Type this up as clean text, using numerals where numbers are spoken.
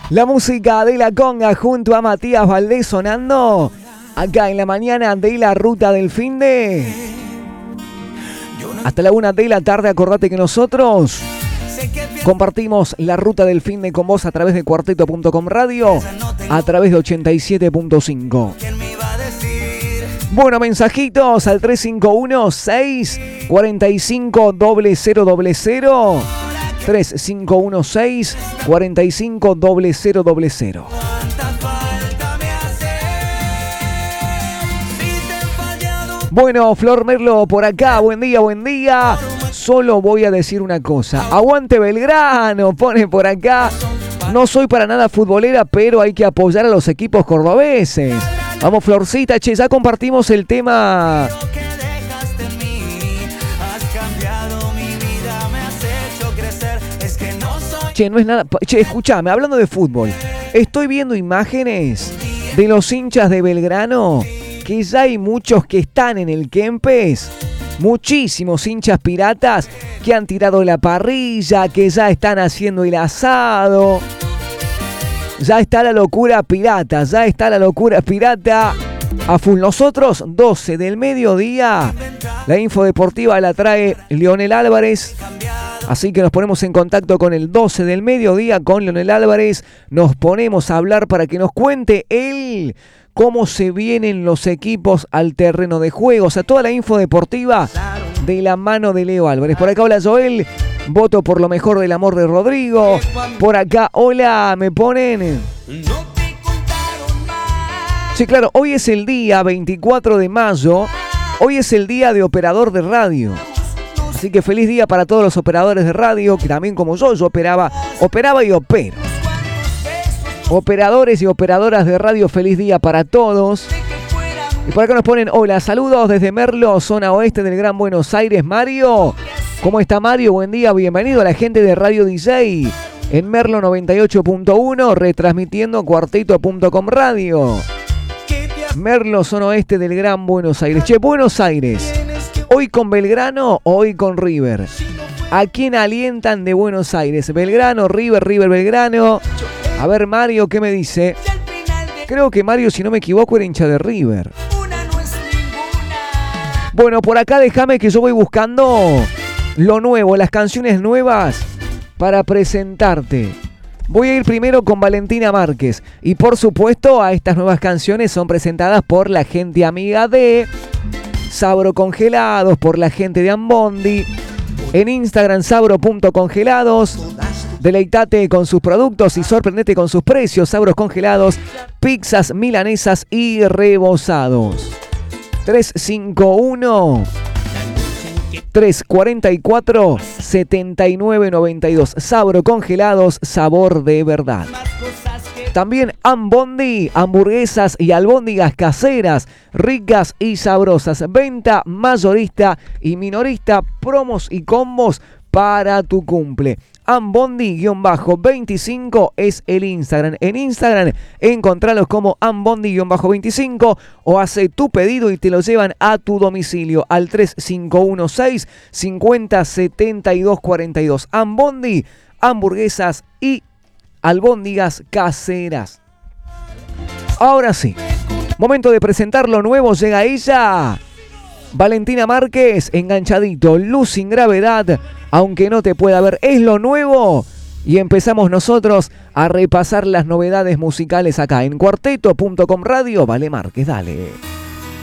La música de la conga junto a Matías Valdés sonando acá en la mañana de la ruta del finde. Hasta la 1 de la tarde, acordate que nosotros compartimos la ruta del finde con vos a través de cuarteto.com radio, a través de 87.5. Bueno, mensajitos al 351-645-0000. 351-645-0000. Bueno, Flor Merlo por acá, buen día, buen día. Solo voy a decir una cosa. Aguante Belgrano, pone por acá. No soy para nada futbolera, pero hay que apoyar a los equipos cordobeses. Vamos, Florcita, che, ya compartimos el tema. Che, no es nada. Che, escuchame, hablando de fútbol, estoy viendo imágenes de los hinchas de Belgrano, que ya hay muchos que están en el Kempes, muchísimos hinchas piratas que han tirado la parrilla, que ya están haciendo el asado. Ya está la locura pirata, a full. Nosotros, 12 del mediodía, la info deportiva la trae Leonel Álvarez. Así que nos ponemos en contacto con el 12 del mediodía, con Leonel Álvarez. Nos ponemos a hablar para que nos cuente él cómo se vienen los equipos al terreno de juego. O sea, toda la info deportiva de la mano de Leo Álvarez. Por acá, hola Joel. Voto por lo mejor del amor de Rodrigo. Por acá, hola, me ponen. Sí, claro, hoy es el día 24 de mayo. Hoy es el día de operador de radio. Así que feliz día para todos los operadores de radio, que también como yo operaba y opero. Operadores y operadoras de radio, feliz día para todos. Y por acá nos ponen, hola, saludos desde Merlo, zona oeste del Gran Buenos Aires. Mario, ¿cómo está Mario? Buen día, bienvenido a la gente de Radio DJ en Merlo 98.1, retransmitiendo cuarteto.com radio. Merlo, zona oeste del Gran Buenos Aires. Che, Buenos Aires. ¿Hoy con Belgrano o hoy con River? ¿A quién alientan de Buenos Aires? ¿Belgrano, River, Belgrano? A ver, Mario, ¿qué me dice? Creo que Mario, si no me equivoco, era hincha de River. Bueno, por acá déjame que yo voy buscando lo nuevo, las canciones nuevas para presentarte. Voy a ir primero con Valentina Márquez. Y por supuesto, a estas nuevas canciones son presentadas por la gente amiga de Sabro Congelados, por la gente de Ambondi. En Instagram, sabro.congelados. Deleitate con sus productos y sorprendete con sus precios. Sabros Congelados, pizzas milanesas y rebozados. 351-344-7992. Sabro Congelados, sabor de verdad. También Ambondi, hamburguesas y albóndigas caseras, ricas y sabrosas. Venta mayorista y minorista, promos y combos para tu cumple. Ambondi-25 es el Instagram. En Instagram encontralos como Ambondi-25 o hace tu pedido y te lo llevan a tu domicilio al 3516-507242. Ambondi, hamburguesas y albóndigas caseras. Ahora sí, momento de presentar lo nuevo. Llega ella, Valentina Márquez, enganchadito, luz sin gravedad, aunque no te pueda ver, es lo nuevo. Y empezamos nosotros a repasar las novedades musicales acá en cuarteto.com radio. Vale Márquez, dale.